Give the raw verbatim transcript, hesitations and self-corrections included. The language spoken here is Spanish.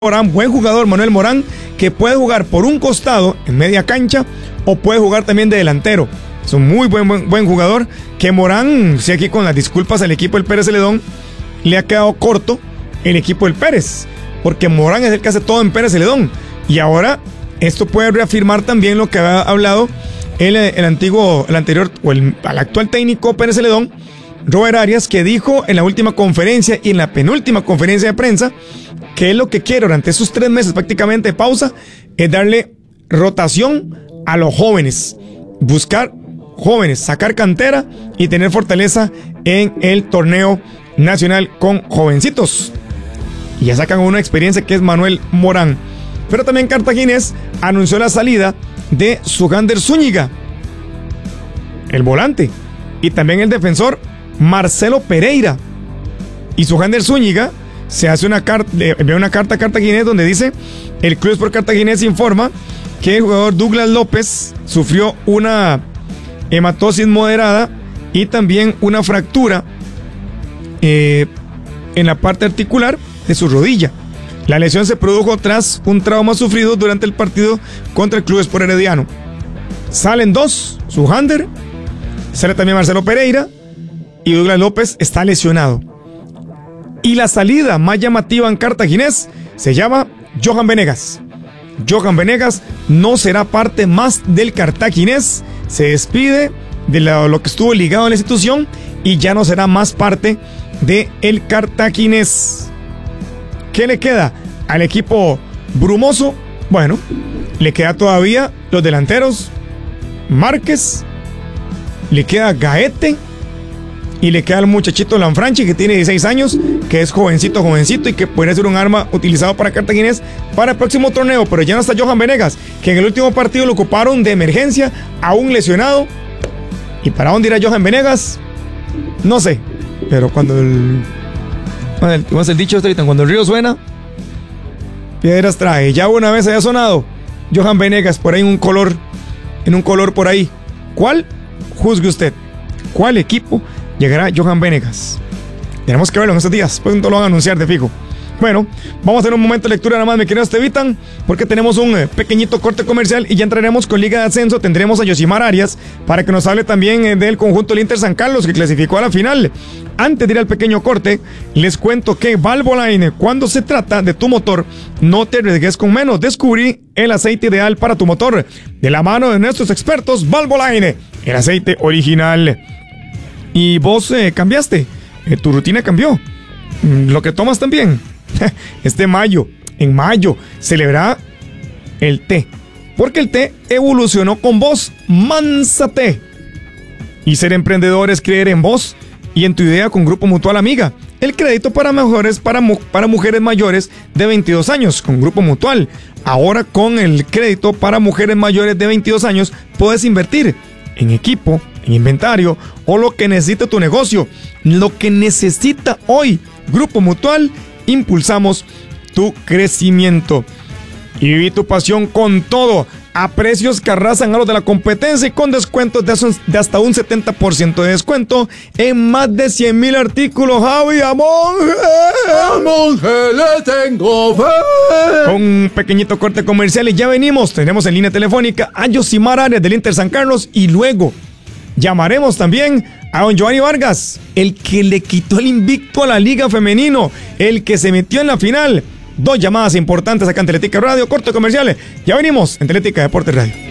Morán, buen jugador Manuel Morán, que puede jugar por un costado en media cancha o puede jugar también de delantero. Es un muy buen, buen, buen jugador. Que Morán, sí, aquí con las disculpas al equipo del Pérez Celedón, le ha quedado corto el equipo del Pérez, porque Morán es el que hace todo en Pérez Celedón. Y ahora esto puede reafirmar también lo que había hablado el, el antiguo, el anterior o el, el actual técnico Pérez Celedón, Robert Arias, que dijo en la última conferencia y en la penúltima conferencia de prensa que él lo que quiere durante esos tres meses prácticamente de pausa es darle rotación a los jóvenes, buscar jóvenes, sacar cantera y tener fortaleza en el torneo nacional con jovencitos. Y ya sacan una experiencia que es Manuel Morán. Pero también Cartaginés anunció la salida de Sugander Zúñiga, el volante, y también el defensor Marcelo Pereira. Y Sugander Zúñiga se hace una carta, envía una carta a Cartaginés donde dice: el Club Sport Cartaginés informa que el jugador Douglas López sufrió una hematosis moderada y también una fractura eh, en la parte articular de su rodilla. La lesión se produjo tras un trauma sufrido durante el partido contra el Club Sport Herediano. Salen dos, Sugander, sale también Marcelo Pereira, y Douglas López está lesionado. Y la salida más llamativa en Cartaginés se llama Johan Venegas. Johan Venegas no será parte más del Cartaginés, se despide de lo, lo que estuvo ligado a la institución y ya no será más parte del Cartaginés. ¿Qué le queda al equipo brumoso? Bueno, le queda todavía los delanteros Márquez, le queda Gaete y le queda el muchachito Lanfranchi, que tiene dieciséis años, que es jovencito, jovencito y que podría ser un arma utilizado para Cartaginés para el próximo torneo. Pero ya no está Johan Venegas, que en el último partido lo ocuparon de emergencia a un lesionado. ¿Y para dónde irá Johan Venegas? No sé, pero cuando el... ¿Cómo es el dicho ahorita? Cuando el río suena, piedras trae. Ya una vez haya sonado Johan Venegas por ahí en un color, en un color por ahí. ¿Cuál? Juzgue usted. ¿Cuál equipo llegará Johan Venegas? Tenemos que verlo en estos días, pues no lo van a anunciar de fijo. Bueno, vamos a hacer un momento de lectura nada más, mi querido Estevitan, porque tenemos un eh, pequeñito corte comercial y ya entraremos con Liga de Ascenso. Tendremos a Yosimar Arias para que nos hable también eh, del conjunto del Inter San Carlos, que clasificó a la final. Antes de ir al pequeño corte, les cuento que Valvoline, cuando se trata de tu motor, no te arriesgues con menos. Descubrí el aceite ideal para tu motor, de la mano de nuestros expertos Valvoline, el aceite original. Y vos eh, cambiaste, eh, tu rutina cambió, lo que tomas también. Este mayo, en mayo, celebra el té, porque el té evolucionó con vos. Mansa Té. Y ser emprendedor es creer en vos y en tu idea con Grupo Mutual Amiga. El crédito para mejores para, mu- para mujeres mayores de veintidós años con Grupo Mutual. Ahora con el crédito para mujeres mayores de veintidós años puedes invertir en equipo, en inventario o lo que necesite tu negocio. Lo que necesita hoy Grupo Mutual. Impulsamos tu crecimiento. Y viví tu pasión con todo, a precios que arrasan a los de la competencia y con descuentos de, de hasta un setenta por ciento de descuento en más de cien mil artículos. Javi, a Monje, a Monje le tengo fe. Con un pequeñito corte comercial y ya venimos. Tenemos en línea telefónica a Yosimar Arias del Inter San Carlos y luego llamaremos también a don Giovanni Vargas, el que le quitó el invicto a la Liga Femenino, el que se metió en la final. Dos llamadas importantes acá en Teletica Radio, corte comerciales. Ya venimos en Teletica Deportes Radio.